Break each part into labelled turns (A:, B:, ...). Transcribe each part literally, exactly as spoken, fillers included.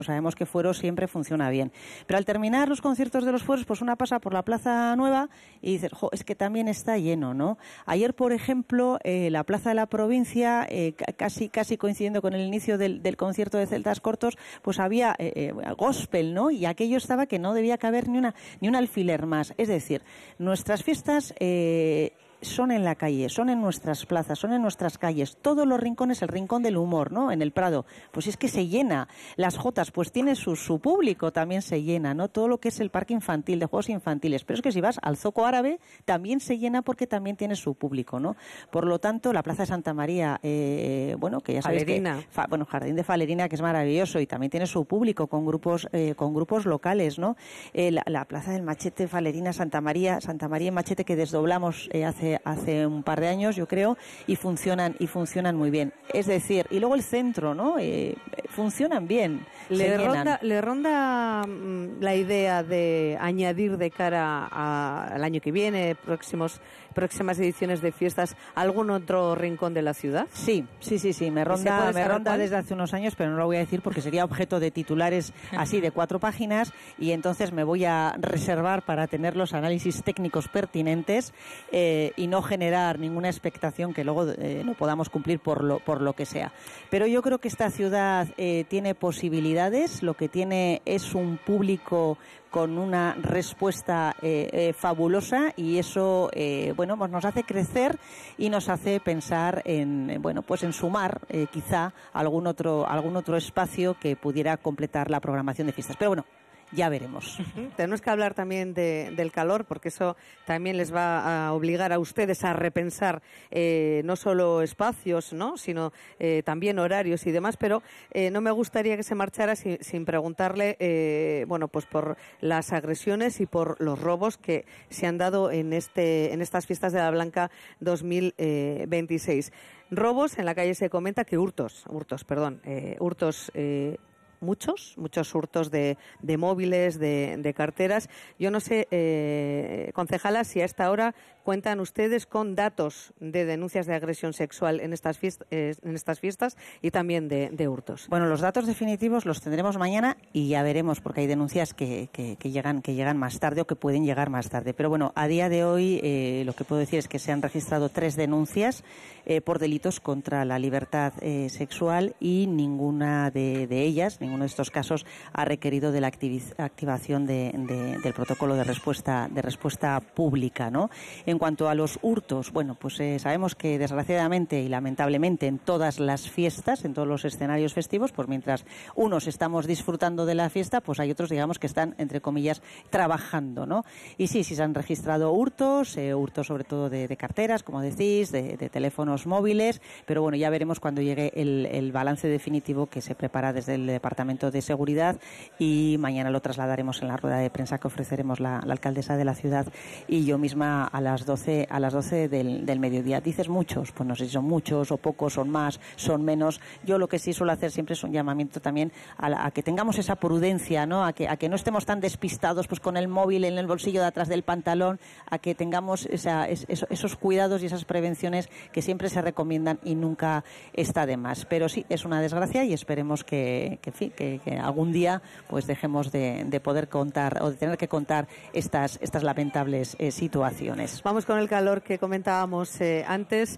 A: Sabemos que Fuero siempre funciona bien. Pero al terminar los conciertos de los Fueros, pues una pasa por la Plaza Nueva y dices, jo, es que también está lleno, ¿no? Ayer, por ejemplo, eh, la Plaza de la Provincia, eh, casi casi coincidiendo con el inicio del, del concierto de Celtas Cortos, pues había eh, eh, gospel, ¿no? Y aquello estaba que no debía caber ni una ni un alfiler más. Es decir, nuestras fiestas eh, son en la calle, son en nuestras plazas, son en nuestras calles, todos los rincones, el rincón del humor, ¿no? En el Prado, pues es que se llena. Las Jotas, pues tiene su, su público, también se llena, ¿no? Todo lo que es el parque infantil, de juegos infantiles. Pero es que si vas al Zoco Árabe, también se llena porque también tiene su público, ¿no? Por lo tanto, la Plaza de Santa María, eh, bueno, que ya sabéis
B: Falerina.
A: que, fa, bueno, Jardín de Falerina, que es maravilloso y también tiene su público con grupos, eh, con grupos locales, ¿no? Eh, la, la Plaza del Machete, Falerina, Santa María, Santa María y Machete, que desdoblamos eh, hace hace un par de años, yo creo, y funcionan y funcionan muy bien. Es decir, y luego el centro, ¿no? Eh, funcionan bien.
B: ¿Le ronda, ¿Le ronda mmm, la idea de añadir de cara a, al año que viene, próximos próximas ediciones de fiestas, algún otro rincón de la ciudad?
A: Sí, sí, sí, sí. Me ronda, me ronda desde hace unos años, pero no lo voy a decir porque sería objeto de titulares así de cuatro páginas y entonces me voy a reservar para tener los análisis técnicos pertinentes eh, y no generar ninguna expectación que luego eh, no podamos cumplir por lo, por lo que sea. Pero yo creo que esta ciudad eh, tiene posibilidades, lo que tiene es un público con una respuesta eh, eh, fabulosa y eso eh, bueno pues nos hace crecer y nos hace pensar en bueno pues en sumar eh, quizá algún otro algún otro espacio que pudiera completar la programación de fiestas. Pero bueno, ya veremos.
B: Uh-huh. Tenemos que hablar también de, del calor, porque eso también les va a obligar a ustedes a repensar eh, no solo espacios, ¿no? Sino eh, también horarios y demás, pero eh, no me gustaría que se marchara sin, sin preguntarle, eh, bueno, pues por las agresiones y por los robos que se han dado en este en estas fiestas de la Blanca dos mil veintiséis. Robos, en la calle se comenta que hurtos, hurtos, perdón, eh, hurtos eh, muchos, muchos hurtos de, de móviles, de, de carteras. Yo no sé, eh, concejala, si a esta hora cuentan ustedes con datos de denuncias de agresión sexual en estas fiestas, eh, en estas fiestas y también de, de hurtos.
A: Bueno, los datos definitivos los tendremos mañana y ya veremos, porque hay denuncias que, que, que llegan que llegan más tarde o que pueden llegar más tarde. Pero bueno, a día de hoy eh, lo que puedo decir es que se han registrado tres denuncias eh, por delitos contra la libertad eh, sexual y ninguna de, de ellas, ninguno de estos casos ha requerido de la activiz- activación de, de, del protocolo de respuesta de respuesta pública, ¿no? En cuanto a los hurtos, bueno, pues eh, sabemos que desgraciadamente y lamentablemente en todas las fiestas, en todos los escenarios festivos, pues mientras unos estamos disfrutando de la fiesta, pues hay otros, digamos, que están, entre comillas, trabajando, ¿no? Y sí, sí se han registrado hurtos, eh, hurtos sobre todo de, de carteras, como decís, de, de teléfonos móviles, pero bueno, ya veremos cuando llegue el, el balance definitivo que se prepara desde el Departamento de Seguridad y mañana lo trasladaremos en la rueda de prensa que ofreceremos la, la alcaldesa de la ciudad y yo misma a las doce a las doce del, del mediodía. Dices muchos, pues no sé si son muchos o pocos, son más, son menos. Yo lo que sí suelo hacer siempre es un llamamiento también a, la, a que tengamos esa prudencia, ¿no? A que a que no estemos tan despistados pues con el móvil en el bolsillo de atrás del pantalón, a que tengamos esa, es, esos, esos cuidados y esas prevenciones que siempre se recomiendan y nunca está de más. Pero sí, es una desgracia y esperemos que, que, que, que algún día pues dejemos de, de poder contar o de tener que contar estas, estas lamentables eh, situaciones.
B: Vamos con el calor que comentábamos eh, antes.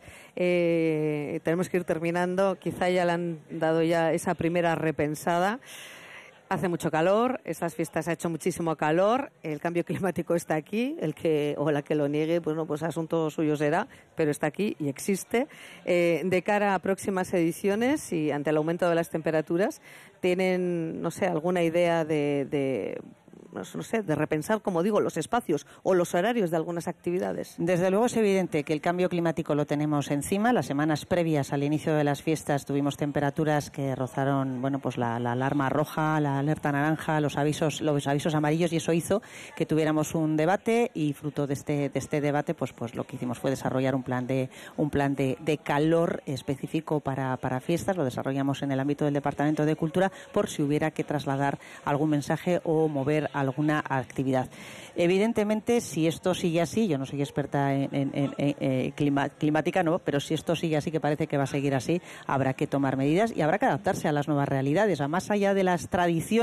B: Eh, tenemos que ir terminando. Quizá ya le han dado ya esa primera repensada. Hace mucho calor, estas fiestas ha hecho muchísimo calor, el cambio climático está aquí, el que o la que lo niegue, bueno, pues asunto suyo será, pero está aquí y existe. Eh, de cara a próximas ediciones y ante el aumento de las temperaturas, ¿tienen, no sé, alguna idea de, de no sé, de repensar, como digo, los espacios o los horarios de algunas actividades?
A: Desde luego es evidente que el cambio climático lo tenemos encima. Las semanas previas al inicio de las fiestas tuvimos temperaturas que rozaron, bueno, pues la, la alarma roja, la alerta naranja, los avisos, los avisos amarillos, y eso hizo que tuviéramos un debate y fruto de este, de este debate, pues, pues lo que hicimos fue desarrollar un plan de, un plan de, de calor específico para, para fiestas. Lo desarrollamos en el ámbito del Departamento de Cultura por si hubiera que trasladar algún mensaje o mover hacer alguna actividad. Evidentemente, si esto sigue así, yo no soy experta en, en, en, en clima, climática, no, pero si esto sigue así, que parece que va a seguir así, habrá que tomar medidas y habrá que adaptarse a las nuevas realidades, a más allá de las tradiciones